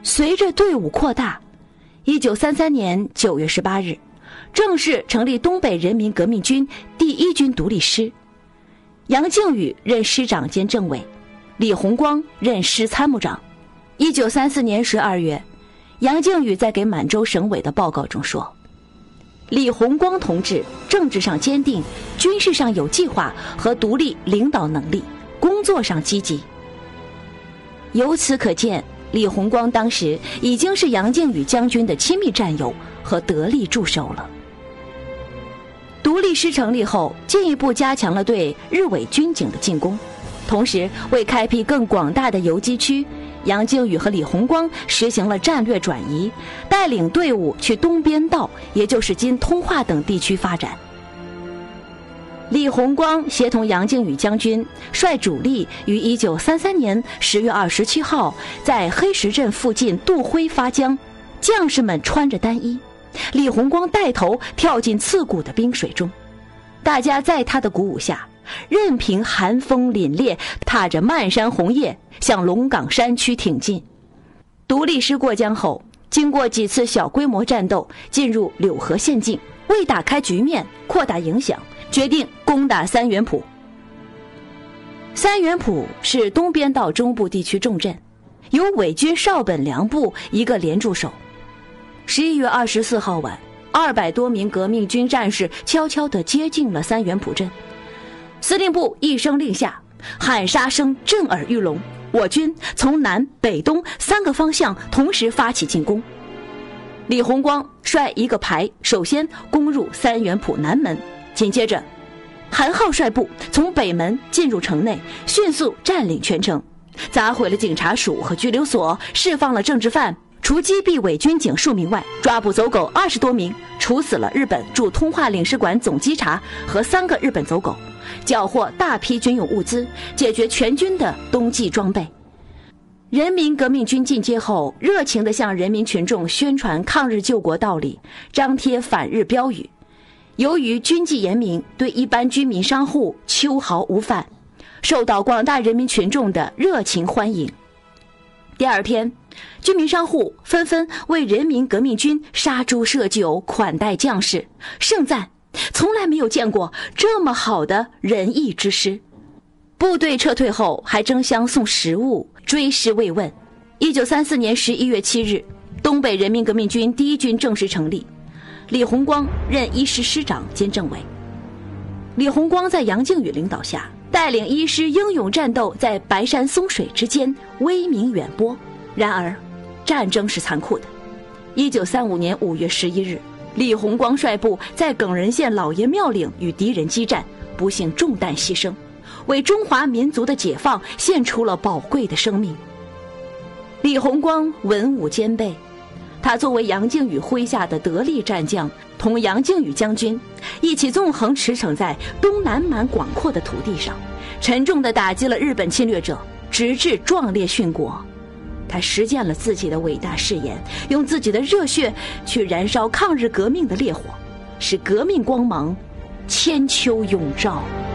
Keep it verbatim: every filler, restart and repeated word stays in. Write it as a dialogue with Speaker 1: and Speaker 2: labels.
Speaker 1: 随着队伍扩大，一九三三年九月十八日，正式成立东北人民革命军第一军独立师，杨靖宇任师长兼政委，李鸿光任师参谋长。一九三四年十二月，杨靖宇在给满洲省委的报告中说，李鸿光同志政治上坚定，军事上有计划和独立领导能力，工作上积极。由此可见，李鸿光当时已经是杨靖宇将军的亲密战友和得力助手了。独立师成立后，进一步加强了对日伪军警的进攻，同时为开辟更广大的游击区，杨靖宇和李鸿光实行了战略转移，带领队伍去东边道，也就是今通化等地区发展。李鸿光协同杨靖宇将军率主力于一九三三年十月二十七号在黑石镇附近渡辉发江，将士们穿着单衣，李鸿光带头跳进刺骨的冰水中，大家在他的鼓舞下，任凭寒风凛冽，踏着漫山红叶向龙岗山区挺进。独立师过江后，经过几次小规模战斗，进入柳河县境，为打开局面，扩大影响，决定攻打三元浦。三元浦是东边道中部地区重镇，由伪军邵本良部一个连驻守。十一月二十四号晚，二百多名革命军战士悄悄地接近了三元浦镇。司令部一声令下，喊杀声震耳欲聋，我军从南北东三个方向同时发起进攻。李鸿光率一个排首先攻入三元浦南门，紧接着韩浩率部从北门进入城内，迅速占领全城，砸毁了警察署和拘留所，释放了政治犯，除击毙伪军警数名外，抓捕走狗二十多名，处死了日本驻通化领事馆总稽查和三个日本走狗，缴获大批军用物资，解决全军的冬季装备。人民革命军进阶后，热情地向人民群众宣传抗日救国道理，张贴反日标语。由于军纪严明，对一般居民商户秋毫无犯，受到广大人民群众的热情欢迎。第二天，居民商户纷纷为人民革命军杀猪设酒，款待将士，盛赞从来没有见过这么好的仁义之师。部队撤退后，还争相送食物，追思慰问。一九三四年十一月七日，东北人民革命军第一军正式成立，李鸿光任一师师长兼政委。李鸿光在杨靖宇领导下，带领一师英勇战斗在白山松水之间，威名远播。然而战争是残酷的。一九三五年五月十一日，李鸿光率部在耿仁县老爷庙岭与敌人激战，不幸中弹牺牲，为中华民族的解放献出了宝贵的生命。李鸿光文武兼备，他作为杨靖宇麾下的得力战将，同杨靖宇将军一起纵横驰骋在东南蛮广阔的土地上，沉重地打击了日本侵略者，直至壮烈殉国。他实践了自己的伟大誓言，用自己的热血去燃烧抗日革命的烈火，使革命光芒千秋永照。